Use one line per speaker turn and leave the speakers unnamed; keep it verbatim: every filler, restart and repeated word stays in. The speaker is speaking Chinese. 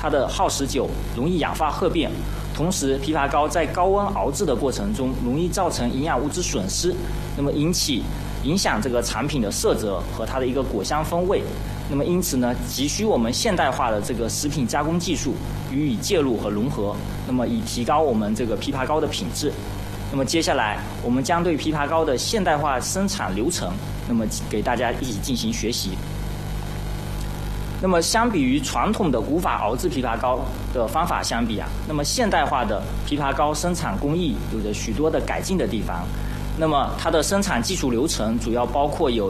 它的耗时久，容易氧化褐变。同时，枇杷膏在高温熬制的过程中，容易造成营养物质损失，那么引起影响这个产品的色泽和它的一个果香风味。那么因此呢，急需我们现代化的这个食品加工技术予以介入和融合，那么以提高我们这个枇杷膏的品质。那么接下来，我们将对枇杷膏的现代化生产流程，那么给大家一起进行学习。那么相比于传统的无法熬制枇杷膏的方法相比啊，那么现代化的枇杷膏生产工艺有着许多的改进的地方。那么它的生产技术流程主要包括有